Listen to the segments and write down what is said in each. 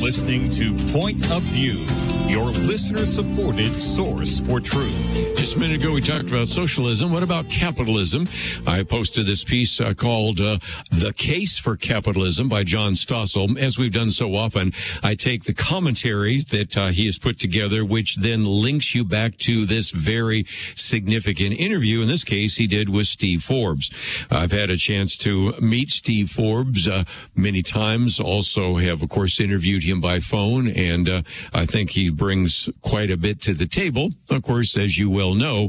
listening to Point of View, your listener-supported source for truth. Just a minute ago, we talked about socialism. What about capitalism? I posted this piece called The Case for Capitalism by John Stossel. As we've done so often, I take the commentaries that he has put together, which then links you back to this very significant interview. In this case, he did with Steve Forbes. I've had a chance to meet Steve Forbes many times. Also have, of course, interviewed him by phone, and I think he brings quite a bit to the table. Of course, as you well know,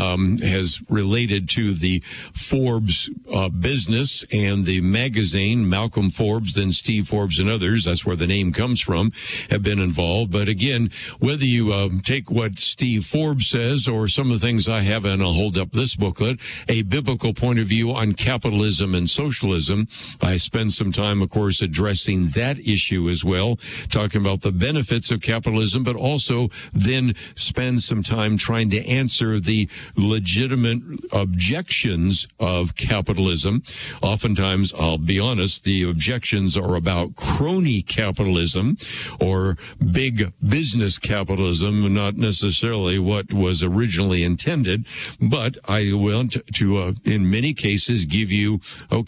has related to the Forbes business and the magazine. Malcolm Forbes, then Steve Forbes and others, that's where the name comes from, have been involved. But again, whether you take what Steve Forbes says or some of the things I have, and I'll hold up this booklet, A Biblical Point of View on Capitalism and Socialism, I spend some time, of course, addressing that issue as well, talking about the benefits of capitalism, but also then spend some time trying to answer the legitimate objections of capitalism. Oftentimes, I'll be honest, the objections are about crony capitalism or big business capitalism, not necessarily what was originally intended. But I want to, in many cases, give you,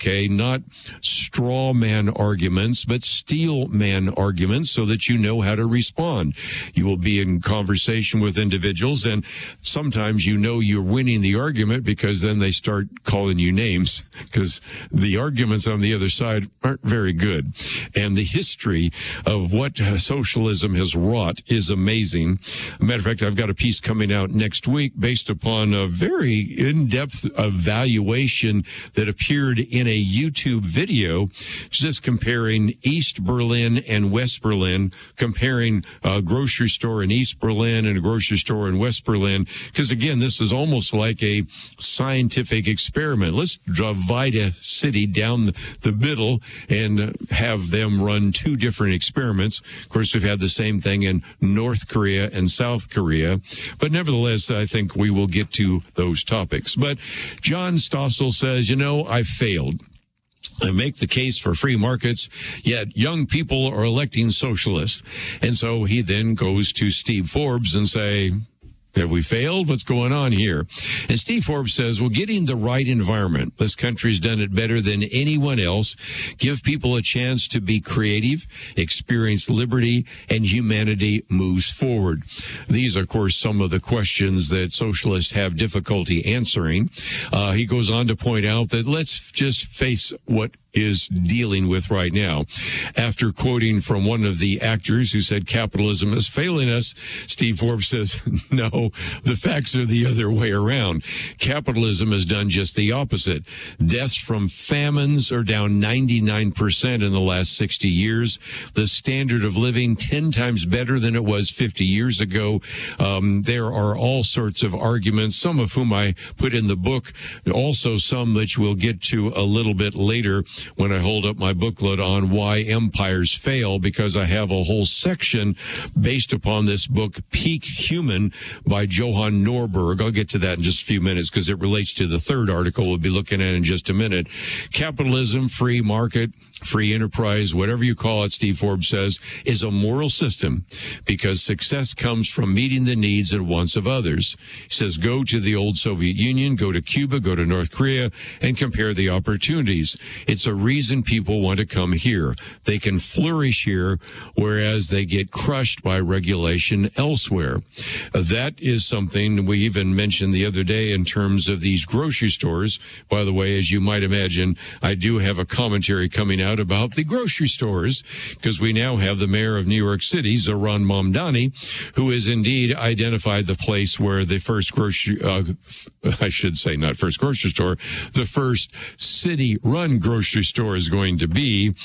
not straw man arguments, but steel man arguments so that you know how to respond. You will be in conversation with individuals, and sometimes you know you're winning the argument because then they start calling you names because the arguments on the other side aren't very good. And the history of what socialism has wrought is amazing. Matter of fact, I've got a piece coming out next week based upon a very in-depth evaluation that appeared in a YouTube video, just comparing East Berlin and West Berlin, comparing a grocery store in East Berlin and a grocery store in West Berlin. Because again, this is almost like a scientific experiment. Let's divide a city down the middle and have them run two different experiments. Of course, we've had the same thing in North Korea and South Korea. But nevertheless, I think we will get to those topics. But John Stossel says, I failed. I make the case for free markets, yet young people are electing socialists. And so he then goes to Steve Forbes and say, have we failed? What's going on here? And Steve Forbes says, getting the right environment. This country's done it better than anyone else. Give people a chance to be creative, experience liberty, and humanity moves forward. These are, of course, some of the questions that socialists have difficulty answering. He goes on to point out that let's just face what is dealing with right now. After quoting from one of the actors who said capitalism is failing us, Steve Forbes says, no, the facts are the other way around. Capitalism has done just the opposite. Deaths from famines are down 99% in the last 60 years. The standard of living 10 times better than it was 50 years ago. There are all sorts of arguments, some of whom I put in the book, also some which we'll get to a little bit later when I hold up my booklet on why empires fail, because I have a whole section based upon this book, Peak Human, by Johan Norberg. I'll get to that in just a few minutes because it relates to the third article we'll be looking at in just a minute. Capitalism, free market, free enterprise, whatever you call it, Steve Forbes says, is a moral system because success comes from meeting the needs and wants of others. He says, go to the old Soviet Union, go to Cuba, go to North Korea, and compare the opportunities. It's a reason people want to come here. They can flourish here, whereas they get crushed by regulation elsewhere. That is something we even mentioned the other day in terms of these grocery stores. By the way, as you might imagine, I do have a commentary coming out about the grocery stores because we now have the mayor of New York City, Zohran Mamdani, who has indeed identified the place where the first the first city-run grocery store is going to be.